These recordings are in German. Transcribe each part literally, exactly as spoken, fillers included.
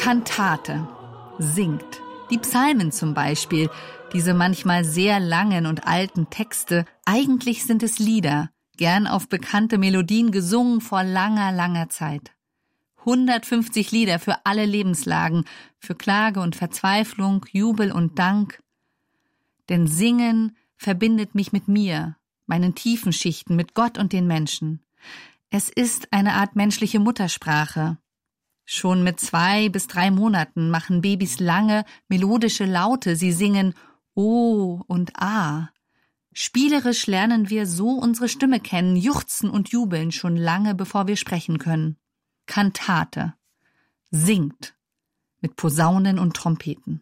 Kantate, singt. Die Psalmen zum Beispiel, diese manchmal sehr langen und alten Texte, eigentlich sind es Lieder, gern auf bekannte Melodien gesungen vor langer, langer Zeit. hundertfünfzig Lieder für alle Lebenslagen, für Klage und Verzweiflung, Jubel und Dank. Denn Singen verbindet mich mit mir, meinen tiefen Schichten, mit Gott und den Menschen. Es ist eine Art menschliche Muttersprache. Schon mit zwei bis drei Monaten machen Babys lange, melodische Laute. Sie singen O und A. Spielerisch lernen wir so unsere Stimme kennen, juchzen und jubeln schon lange, bevor wir sprechen können. Kantate. Singt. Mit Posaunen und Trompeten.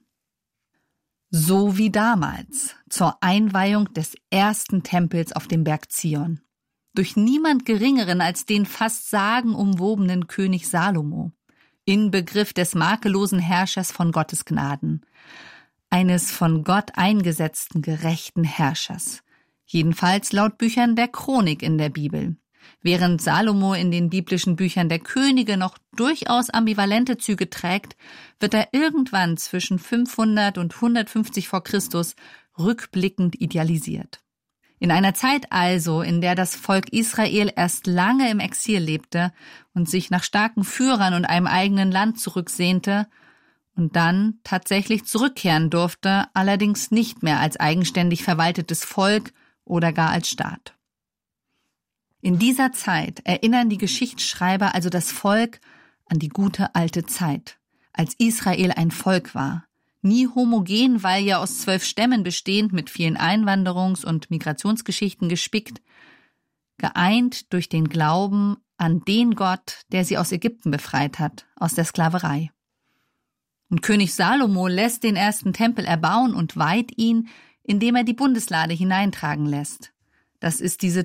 So wie damals, zur Einweihung des ersten Tempels auf dem Berg Zion. Durch niemand Geringeren als den fast sagenumwobenen König Salomo. Inbegriff des makellosen Herrschers von Gottes Gnaden. Eines von Gott eingesetzten gerechten Herrschers. Jedenfalls laut Büchern der Chronik in der Bibel. Während Salomo in den biblischen Büchern der Könige noch durchaus ambivalente Züge trägt, wird er irgendwann zwischen fünfhundert und hundertfünfzig vor Christus rückblickend idealisiert. In einer Zeit also, in der das Volk Israel erst lange im Exil lebte und sich nach starken Führern und einem eigenen Land zurücksehnte und dann tatsächlich zurückkehren durfte, allerdings nicht mehr als eigenständig verwaltetes Volk oder gar als Staat. In dieser Zeit erinnern die Geschichtsschreiber also das Volk an die gute alte Zeit, als Israel ein Volk war. Nie homogen, weil ja aus zwölf Stämmen bestehend, mit vielen Einwanderungs- und Migrationsgeschichten gespickt, geeint durch den Glauben an den Gott, der sie aus Ägypten befreit hat, aus der Sklaverei. Und König Salomo lässt den ersten Tempel erbauen und weiht ihn, indem er die Bundeslade hineintragen lässt. Das ist diese